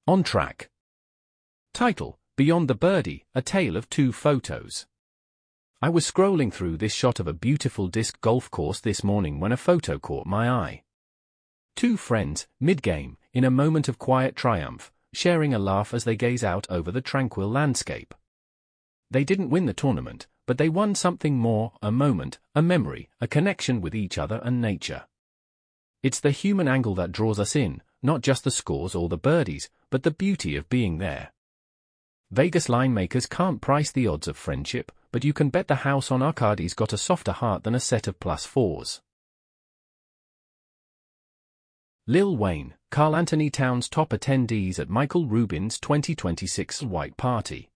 On track. Title: Beyond the Birdie, A Tale of Two Photos. I was scrolling through this shot of a beautiful disc golf course this morning when a photo caught my eye. Two friends, mid-game, in a moment of quiet triumph, sharing a laugh as they gaze out over the tranquil landscape. They didn't win the tournament, but they won something more, a moment, a memory, a connection with each other and nature. It's the human angle that draws us in, not just the scores or the birdies, but the beauty of being there. Vegas line makers can't price the odds of friendship, but you can bet the house on Arcadi's got a softer heart than a set of +4s. Lil Wayne, Karl Anthony Towns top attendees at Michael Rubin's 2026 White Party.